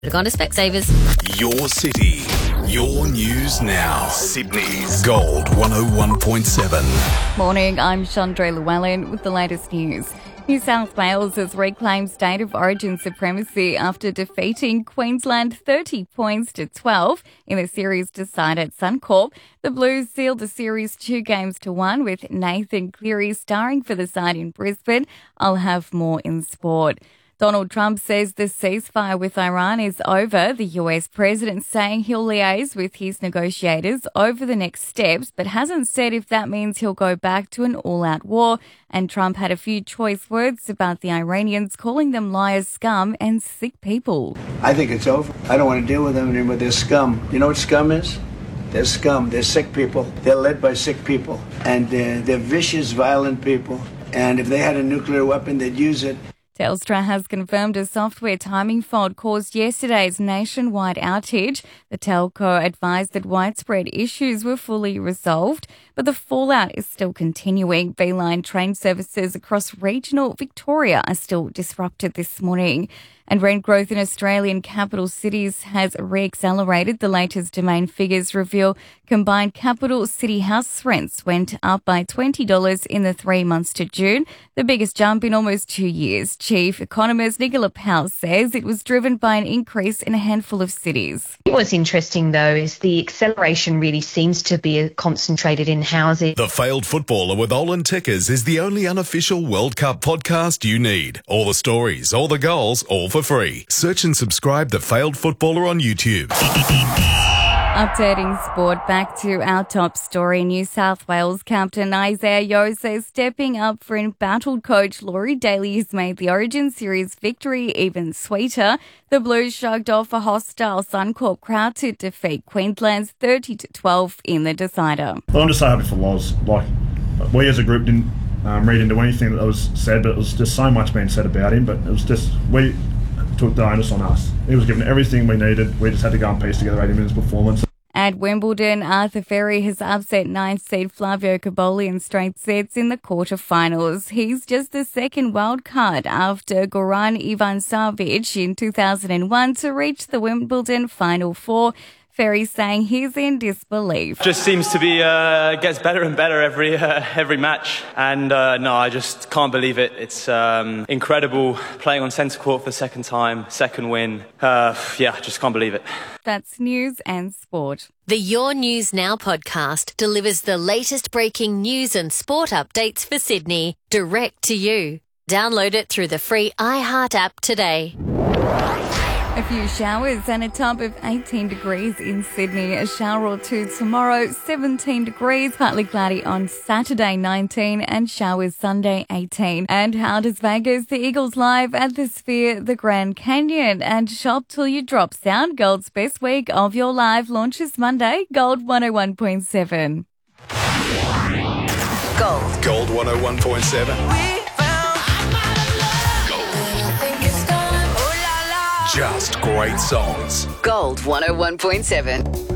Gone to Specsavers. Your city, your news now. Sydney's Gold 101.7. Morning, I'm Chandra Llewellyn with the latest news. New South Wales has reclaimed state of origin supremacy after defeating Queensland 30 points to 12 in the series decider at Suncorp. The Blues sealed the series 2-1 with Nathan Cleary starring for the side in Brisbane. I'll have more in sport. Donald Trump says the ceasefire with Iran is over. The US president saying he'll liaise with his negotiators over the next steps, but hasn't said if that means he'll go back to an all-out war. And Trump had a few choice words about the Iranians, calling them liars, scum, and sick people. I think it's over. I don't want to deal with them anymore. They're scum. You know what scum is? They're scum. They're sick people. They're led by sick people. And they're vicious, violent people. And if they had a nuclear weapon, they'd use it. Telstra has confirmed a software timing fault caused yesterday's nationwide outage. The telco advised that widespread issues were fully resolved, but the fallout is still continuing. V-Line train services across regional Victoria are still disrupted this morning. And rent growth in Australian capital cities has re-accelerated. The latest Domain figures reveal combined capital city house rents went up by $20 in the 3 months to June, the biggest jump in almost 2 years. Chief economist Nicola Powell says it was driven by an increase in a handful of cities. What's interesting, though, is the acceleration really seems to be concentrated in housing. The Failed Footballer with Olin Tickers is the only unofficial World Cup podcast you need. All the stories, all the goals, all for free. Search and subscribe The Failed Footballer on YouTube. Updating sport, back to our top story. New South Wales captain Isaiah Yeo says stepping up for embattled coach Laurie Daly has made the Origin Series victory even sweeter. The Blues shrugged off a hostile Suncorp crowd to defeat Queensland's 30-12 in the decider. Well, I'm just so happy for Loz. We as a group didn't read into anything that was said, but it was just so much being said about him. But it was just, we took the onus on us. He was given everything we needed. We just had to go and piece together 80 minutes performance. At Wimbledon, Arthur Ferry has upset 9th seed Flavio Cobolli in straight sets in the quarterfinals. He's just the second wildcard after Goran Ivanisevic in 2001 to reach the Wimbledon Final Four. Ferry saying he's in disbelief. Just seems to be gets better and better every match, and no, I just can't believe it. It's incredible playing on centre court for the second time, second win. Just can't believe it. That's news and sport. The Your News Now podcast delivers the latest breaking news and sport updates for Sydney direct to you. Download it through the free iHeart app today. A few showers and a top of 18 degrees in Sydney. A shower or two tomorrow, 17 degrees. Partly cloudy on Saturday, 19, and showers Sunday, 18. And how does Vegas? The Eagles live at the Sphere, the Grand Canyon. And shop till you drop sound. Gold's best week of your live launches Monday. Gold 101.7. Gold 101.7. Just great songs. Gold 101.7.